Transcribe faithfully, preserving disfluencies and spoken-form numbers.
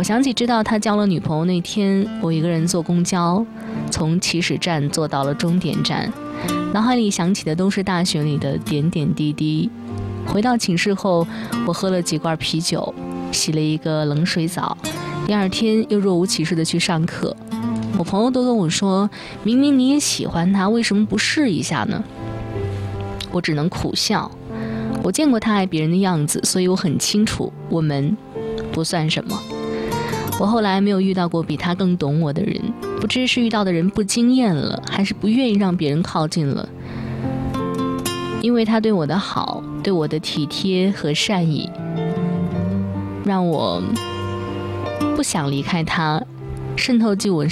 我想起知道他交了女朋友那天，我一个人坐公交，从起始站坐到了终点站，脑海里想起的都是大学里的点点滴滴。回到寝室后，我喝了几罐啤酒，洗了一个冷水澡，第二天又若无其事地去上课。我朋友都跟我说，明明你也喜欢他，为什么不试一下呢？我只能苦笑。我见过他爱别人的样子，所以我很清楚我们不算什么。我后来没有遇到过比他更懂我的人，不知是遇到的人不经验了，还是不愿意让别人靠近了。因为他对我的好，对我的体贴和善意，让我不想离开他，渗透进我